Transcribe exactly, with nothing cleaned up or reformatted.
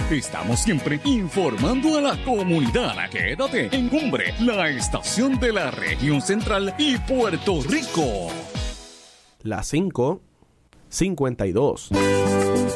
Estamos siempre informando a la comunidad. Quédate en Cumbre, la estación de la región central y Puerto Rico. Las cinco cincuenta y dos.